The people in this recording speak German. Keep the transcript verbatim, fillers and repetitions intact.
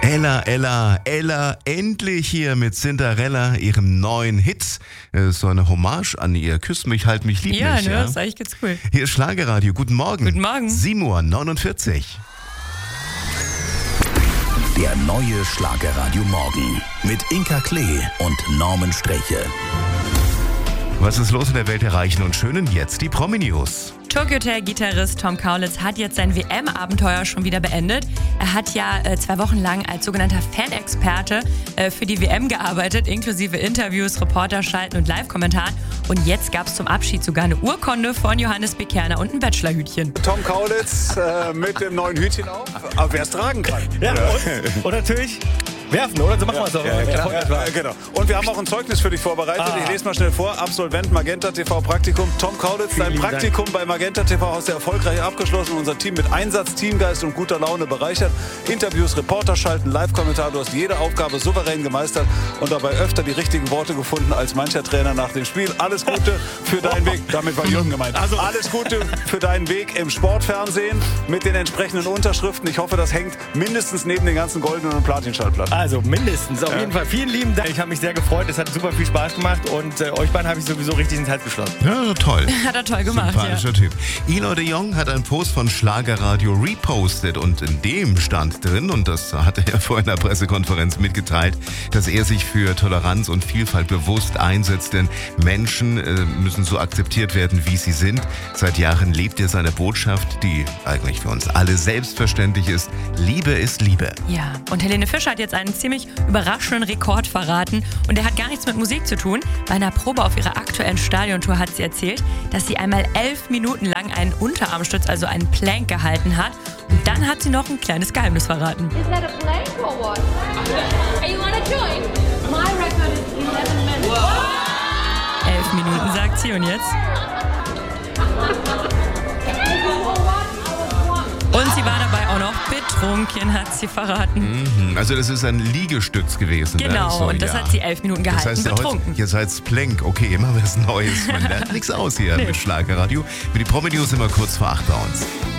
Ella, Ella, Ella, endlich hier mit Cinderella, ihrem neuen Hit. So eine Hommage an ihr Küss mich, halt mich, lieb ja, mich. Ne, ja, das ist eigentlich ganz cool. Hier ist Schlagerradio, guten Morgen. Guten Morgen. sieben Uhr neunundvierzig. Der neue Schlagerradio Morgen mit Inka Klee und Norman Sträche. Was ist los in der Welt der Reichen und Schönen? Jetzt die Promi-News. Tokyo Hotel-Gitarrist Tom Kaulitz hat jetzt sein W M-Abenteuer schon wieder beendet. Er hat ja äh, zwei Wochen lang als sogenannter Fanexperte äh, für die W M gearbeitet, inklusive Interviews, Reporterschalten und Live-Kommentaren. Und jetzt gab es zum Abschied sogar eine Urkunde von Johannes B. Kerner und ein Bachelorhütchen. Tom Kaulitz äh, mit dem neuen Hütchen auf, aber wer es tragen kann. Ja, und, und natürlich werfen, oder? So machen wir es doch. Ja, klar. Ja, ja, genau. Und wir haben auch ein Zeugnis für dich vorbereitet. Ah. Ich lese mal schnell vor. Absolvent Magenta T V Praktikum. Tom Kaulitz, dein Praktikum Dank. bei Magenta T V hast du erfolgreich abgeschlossen und unser Team mit Einsatz, Teamgeist und guter Laune bereichert. Interviews, Reporter schalten, Live-Kommentar. Du hast jede Aufgabe souverän gemeistert und dabei öfter die richtigen Worte gefunden als mancher Trainer nach dem Spiel. Alles Gute für deinen Weg. Damit war Jürgen gemeint. Also alles Gute für deinen Weg im Sportfernsehen mit den entsprechenden Unterschriften. Ich hoffe, das hängt mindestens neben den ganzen goldenen und Platin-Schallplatten. Also mindestens, auf Ja. jeden Fall. Vielen lieben Dank. Ich habe mich sehr gefreut. Es hat super viel Spaß gemacht und äh, euch beiden habe ich sowieso richtig ins Herz geschlossen. Ja, toll. Hat er toll gemacht, ja. Sympathischer Typ. Elo de Jong hat einen Post von Schlagerradio repostet und in dem stand drin, und das hat er vor einer Pressekonferenz mitgeteilt, dass er sich für Toleranz und Vielfalt bewusst einsetzt, denn Menschen äh, müssen so akzeptiert werden, wie sie sind. Seit Jahren lebt er seine Botschaft, die eigentlich für uns alle selbstverständlich ist. Liebe ist Liebe. Ja, und Helene Fischer hat jetzt einen ziemlich überraschenden Rekord verraten und der hat gar nichts mit Musik zu tun. Bei einer Probe auf ihrer aktuellen Stadiontour hat sie erzählt, dass sie einmal elf Minuten lang einen Unterarmstütz, also einen Plank gehalten hat. Und dann hat sie noch ein kleines Geheimnis verraten. Is that a plank or what? Are you wanna join? My record is eleven minutes. Elf Minuten, sagt sie, und jetzt? Und sie war dabei auch noch betrunken, hat sie verraten. Mhm, also das ist ein Liegestütz gewesen. Genau, ne? So, und das ja. hat sie elf Minuten gehalten, das heißt, betrunken. Heute, ihr seid Plank, okay, immer was Neues. Man lernt nichts aus hier Nee. mit Schlagerradio. Für die Promi-News immer kurz vor acht bei uns.